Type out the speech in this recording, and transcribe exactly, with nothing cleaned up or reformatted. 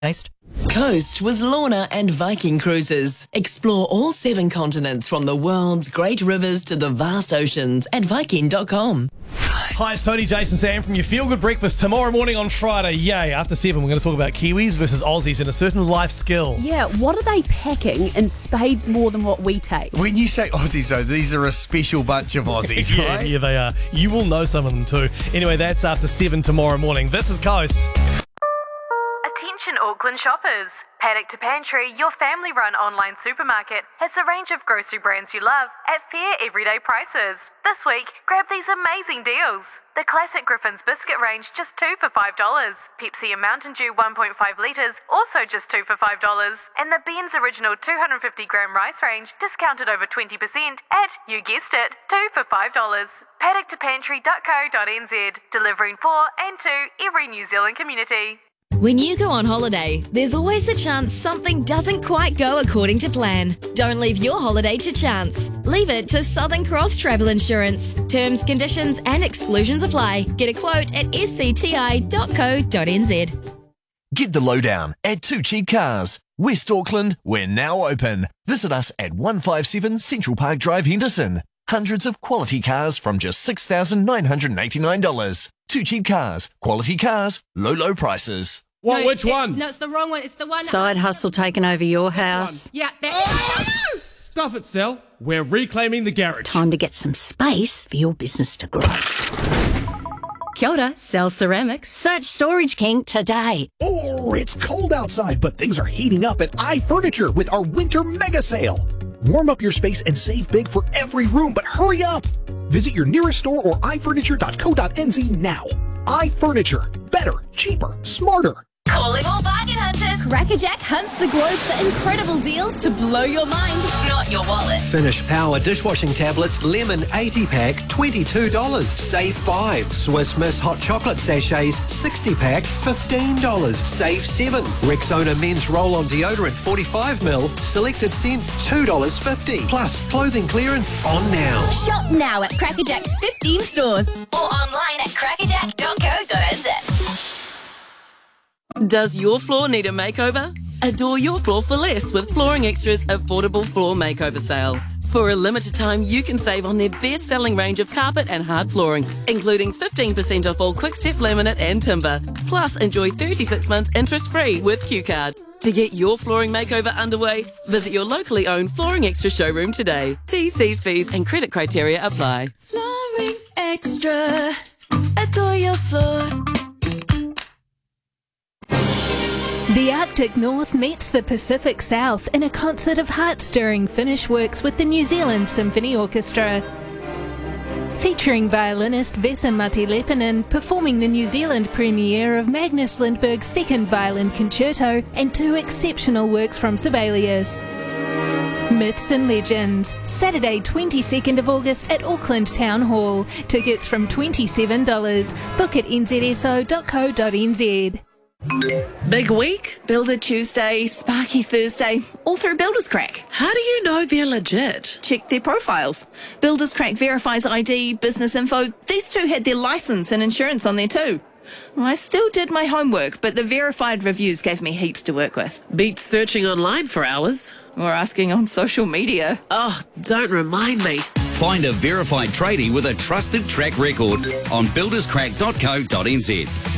Coast with Lorna and Viking Cruises. Explore all seven continents from the world's great rivers to the vast oceans at viking dot com. Hi, it's Tony, Jason, Sam from your Feel Good Breakfast. Tomorrow morning on Friday, yay, after seven, we're going to talk about Kiwis versus Aussies and a certain life skill. Yeah, what are they packing in spades more than what we take? When you say Aussies, though, these are a special bunch of Aussies, yeah, right? Yeah, they are. You will know some of them too. Anyway, that's after seven tomorrow morning. This is Coast. Attention Auckland shoppers. Paddock to Pantry, your family-run online supermarket, has a range of grocery brands you love at fair everyday prices. This week, grab these amazing deals. The classic Griffin's biscuit range, just two for five dollars. Pepsi and Mountain Dew one point five litres, also just two for five dollars. And the Ben's Original two hundred fifty gram rice range, discounted over twenty percent at, you guessed it, two for five dollars. paddock to pantry dot co dot n z, delivering for and to every New Zealand community. When you go on holiday, there's always the chance something doesn't quite go according to plan. Don't leave your holiday to chance. Leave it to Southern Cross Travel Insurance. Terms, conditions and exclusions apply. Get a quote at s c t i dot co dot n z. Get the lowdown at Two Cheap Cars. West Auckland, we're now open. Visit us at one fifty-seven Central Park Drive, Henderson. Hundreds of quality cars from just six thousand nine hundred eighty-nine dollars. Two Cheap Cars. Quality cars, low, low prices. What? No, Which it, one? No, it's the wrong one. It's the one. Side hustle taking over your house. Yeah. That, Oh! Stuff it, Sel. We're reclaiming the garage. Time to get some space for your business to grow. Kia ora, Sell Ceramics. Search Storage King today. Oh, it's cold outside, but things are heating up at iFurniture with our winter mega sale. Warm up your space and save big for every room, but hurry up. Visit your nearest store or i furniture dot co dot n z now. iFurniture. Better, cheaper, smarter. Calling all bargain hunters. Crackerjack hunts the globe for incredible deals to blow your mind, not your wallet. Finish Power dishwashing tablets, lemon eighty pack, twenty-two dollars. Save five. Swiss Miss hot chocolate sachets, sixty pack, fifteen dollars. Save seven. Rexona men's roll-on deodorant, forty-five milliliters, selected scents, two dollars fifty. Plus, clothing clearance on now. Shop now at Crackerjack's fifteen stores or online at crackerjack dot co dot n z. Does your floor need a makeover? Adore your floor for less with Flooring Extra's affordable floor makeover sale. For a limited time, you can save on their best-selling range of carpet and hard flooring, including fifteen percent off all Quick-Step laminate and timber. Plus, enjoy thirty-six months interest-free with Q Card. To get your flooring makeover underway, visit your locally owned Flooring Extra showroom today. T's, C's, fees and credit criteria apply. Flooring Extra. Adore your floor. The Arctic North meets the Pacific South in a concert of heart-stirring Finnish works with the New Zealand Symphony Orchestra. Featuring violinist Vesa-Matti Leppänen performing the New Zealand premiere of Magnus Lindberg's second violin concerto and two exceptional works from Sibelius. Myths and Legends, Saturday twenty-second of August at Auckland Town Hall. Tickets from twenty-seven dollars. Book at n z s o dot co dot n z. Big week? Builder Tuesday, Sparky Thursday, all through Builders Crack. How do you know they're legit? Check their profiles. Builders Crack verifies I D, business info. These two had their license and insurance on there too. I still did my homework, but the verified reviews gave me heaps to work with. Beats searching online for hours. Or asking on social media. Oh, don't remind me. Find a verified tradie with a trusted track record on builders crack dot co dot n z.